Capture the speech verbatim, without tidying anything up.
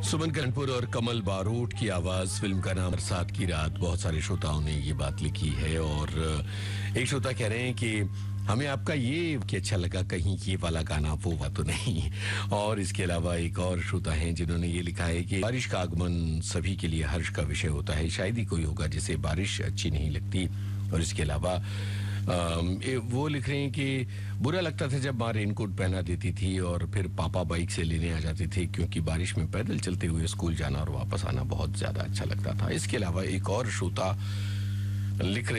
सुमन कानपुर और कमल बारोट की आवाज, फिल्म का नाम बरसात की रात। बहुत सारे श्रोताओं ने ये बात लिखी है और एक श्रोता कह रहे हैं कि हमें आपका ये कि अच्छा लगा, कहीं ये वाला गाना वो हुआ तो नहीं। और इसके अलावा एक और श्रोता हैं जिन्होंने ये लिखा है कि बारिश का आगमन सभी के लिए हर्ष का विषय होता है, शायद ही कोई होगा जिसे बारिश अच्छी नहीं लगती। और इसके अलावा वो लिख रहे हैं कि बुरा लगता था जब माँ रेनकोट पहना देती थी और फिर पापा बाइक से लेने आ जाते थे, क्योंकि बारिश में पैदल चलते हुए स्कूल जाना और वापस आना बहुत ज्यादा अच्छा लगता था। इसके अलावा एक और श्रोता लिख रहे